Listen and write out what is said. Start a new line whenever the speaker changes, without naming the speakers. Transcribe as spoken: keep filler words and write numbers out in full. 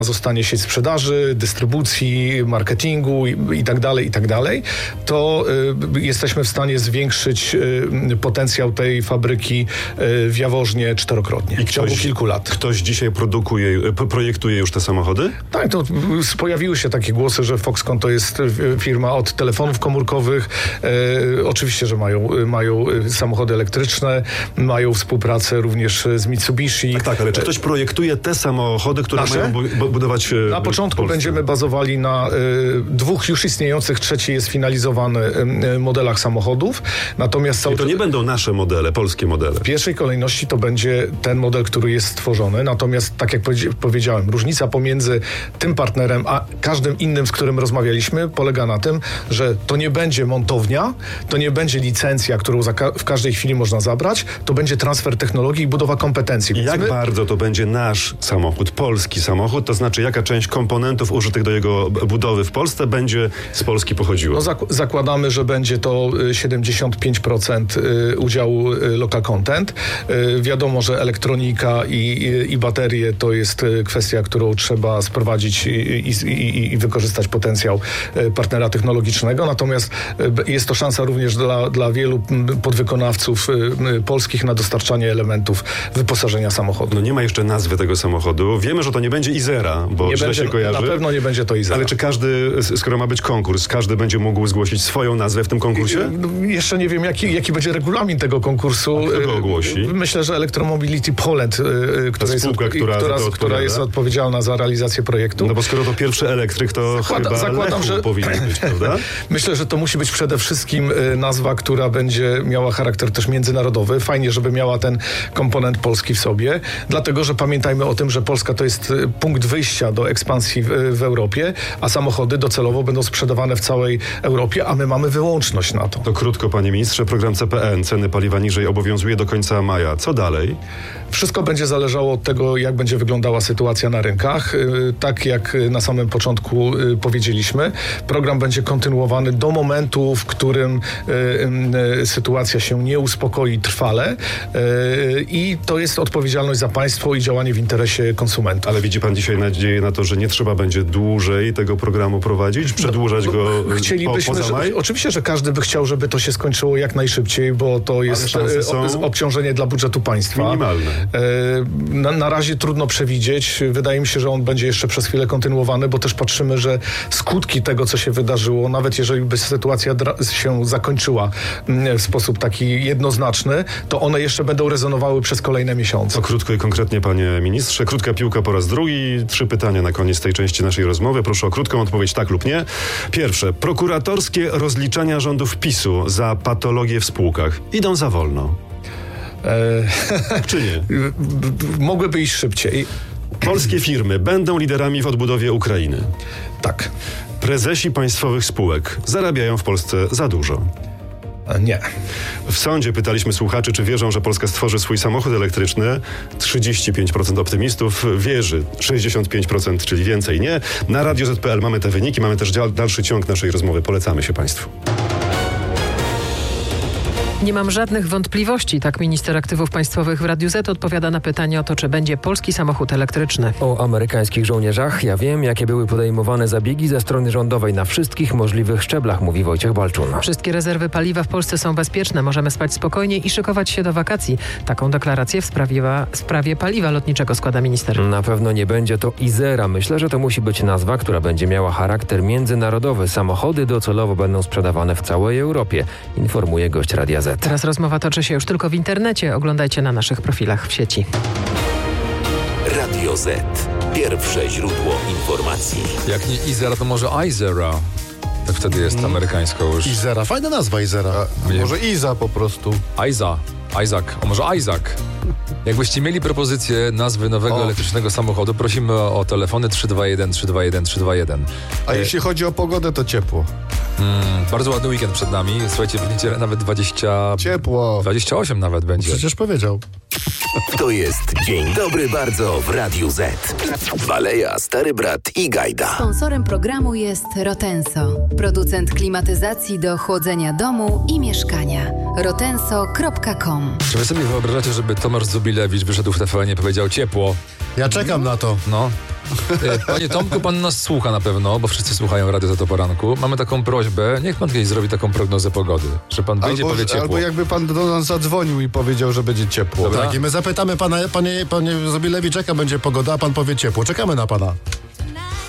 zostanie sieć sprzedaży, dystrybucji, marketingu i, i tak dalej, i tak dalej, to y, jesteśmy w stanie zwiększyć y, potencjał tej fabryki y, w Jaworznie czterokrotnie
I
w ciągu
ktoś,
kilku lat.
Ktoś dzisiaj produkuje, projektuje już te samochody?
Tak, to y, pojawiły się takie głosy, że Foxconn to jest y, firma od telefonów komórkowych. Y, oczywiście, że mają, y, mają y, samochody elektryczne, mają współpracę również z Mitsubishi.
Tak, tak, ale czy ktoś projektuje te samochody, które
Nasze?
mają bu- budować
Na początku będziemy bazowali na y, dwóch już istniejących, trzeci jest finalizowany y, modelach samochodów. Natomiast
I to nie będą nasze modele, polskie modele.
w pierwszej kolejności to będzie ten model, który jest stworzony. Natomiast, tak jak powiedz- powiedziałem, różnica pomiędzy tym partnerem a każdym innym, z którym rozmawialiśmy, polega na tym, że to nie będzie montownia, to nie będzie licencja, którą za ka- w każdej chwili można zabrać, to będzie transfer technologii i budowa kompetencji.
I
Więc
jak
my-
bardzo to będzie nasz samochód, polski samochód, to znaczy jaka część komponentów użytych do jego b- budowy w Polsce będzie z Polski pochodziła?
No, zak- zakładamy, że będzie to y, siedemdziesiąt pięć procent y, udziału y, local content. Y, wiadomo, że elektronika i, i, i baterie to jest y, kwestia, którą trzeba sprowadzić i, i, i, i wykorzystać potencjał y, partnera technologicznego. Natomiast y, jest to szansa również dla, dla wielu m, podwykonawców y, y, polskich na dostarczanie elementów wyposażenia samochodu.
No nie ma jeszcze nazwy tego samochodu. Wiemy, że to nie będzie Izera, bo
Nie
źle
będzie,
się kojarzy.
na pewno nie będzie to Izera.
Ale czy każdy, s- skoro ma być konkurs, każdy będzie mógł zgłosić swoją nazwę w tym konkursie?
No, jeszcze nie wiem, jaki, jaki będzie regulamin tego konkursu.
A kto go ogłosi?
Myślę, że Electromobility Poland, y, która, jest,
spółka,
od,
która
która,
za to
która jest
odpowiada?
odpowiedzialna za realizację projektu.
No bo skoro to pierwszy elektryk, to
Zakłada-
chyba
zakładam,
Lechu
że-
powinien być, prawda?
Myślę, że to musi być przede wszystkim y, nazwa, która będzie miała charakter też międzynarodowy. Fajnie, żeby miała ten komponent polski w sobie, dlatego, że pamiętajmy o tym, że Polska to jest y, punkt wyjścia do ekspansji w, w Europie, a samochody docelowo będą sprzedawane w całej Europie, a my mamy wyłączność na to.
To krótko, panie ministrze, program C P N, ceny paliwa niżej, obowiązuje do końca maja. Co dalej?
Wszystko będzie zależało od tego, jak będzie wyglądała sytuacja na rynkach. Yy, Tak jak na samym początku yy, powiedzieliśmy, program będzie kontynuowany do momentu, w którym yy, yy, sytuacja się nie uspokoi trwale yy, i to jest odpowiedzialność za państwo i działanie w interesie konsumentów.
Ale widzi pan dzisiaj nadzieję na to, że nie trzeba będzie dłużej tego programu prowadzić, przedłużać go po,
Chcielibyśmy,
poza maj?
że, oczywiście, że każdy by chciał, żeby to się skończyło jak najszybciej, bo to jest
szanse
e,
są
o- obciążenie dla budżetu państwa.
Minimalne.
E, Na, na razie trudno przewidzieć. Wydaje mi się, że on będzie jeszcze przez chwilę kontynuowany, bo też patrzymy, że skutki tego, co się wydarzyło, nawet jeżeli by sytuacja dra- się zakończyła mm, w sposób taki jednoznaczny, to one jeszcze będą rezonowały przez kolejne miesiące.
To krótko i konkretnie, panie ministrze. Krótka piłka po raz drugi. Trzy pytania na koniec tej części naszej rozmowy. Proszę o krótką odpowiedź tak lub nie. Pierwsze. Prokuratorskie rozliczania rządów PiSu za patologie w spółkach idą za wolno.
E,
Czy nie?
mogłyby iść szybciej.
Polskie firmy będą liderami w odbudowie Ukrainy.
Tak.
Prezesi państwowych spółek zarabiają w Polsce za dużo.
E, nie.
W sądzie pytaliśmy słuchaczy, czy wierzą, że Polska stworzy swój samochód elektryczny. trzydzieści pięć procent optymistów wierzy, sześćdziesiąt pięć procent, czyli więcej nie. Na Radio Z kropka P L mamy te wyniki, mamy też dzial- dalszy ciąg naszej rozmowy. Polecamy się państwu.
Nie mam żadnych wątpliwości, tak minister aktywów państwowych w Radiu Z odpowiada na pytanie o to, czy będzie polski samochód elektryczny.
O amerykańskich żołnierzach ja wiem, jakie były podejmowane zabiegi ze strony rządowej na wszystkich możliwych szczeblach, mówi Wojciech Balczun.
Wszystkie rezerwy paliwa w Polsce są bezpieczne, możemy spać spokojnie i szykować się do wakacji. Taką deklarację w sprawie, w sprawie paliwa lotniczego składa minister.
Na pewno nie będzie to Izera. Myślę, że to musi być nazwa, która będzie miała charakter międzynarodowy. Samochody docelowo będą sprzedawane w całej Europie, informuje gość Radia Z.
Teraz rozmowa toczy się już tylko w internecie. Oglądajcie na naszych profilach w sieci.
Radio Z. Pierwsze źródło informacji.
Jak nie Izera, to może Izera. To wtedy jest amerykańsko już.
Izera, fajna nazwa Izera. A
nie-
może Iza po prostu.
Iza. Isaac. A może Isaac? Jakbyście mieli propozycję nazwy nowego
O.
elektrycznego samochodu, prosimy o, o telefony trzy dwa jeden trzy dwa jeden trzy dwa jeden.
A jeśli chodzi o pogodę, to ciepło.
Mm, bardzo ładny weekend przed nami. Słuchajcie, w niedzielę nawet dwadzieścia...
Ciepło.
dwadzieścia osiem nawet będzie.
Przecież powiedział.
To jest Dzień Dobry Bardzo w Radiu Z. Baleja, Stary Brat i Gajda.
Sponsorem programu jest Rotenso, producent klimatyzacji do chłodzenia domu i mieszkania. rotenso kropka com.
Czy wy sobie wyobrażacie, żeby Tomasz Zubilewicz wyszedł w T V N i powiedział ciepło?
Ja czekam na to.
No. E, Panie Tomku, pan nas słucha na pewno, bo wszyscy słuchają Radio Z o poranku. Mamy taką prośbę, niech pan kiedyś zrobi taką prognozę pogody, że pan wyjdzie,
Albo,
powie ciepło.
albo jakby pan do nas zadzwonił i powiedział, że będzie ciepło.
Dobra.
Tak, i my zapytamy pana, panie, panie Zobilewicz, jaka będzie pogoda, a pan powie ciepło. Czekamy na pana.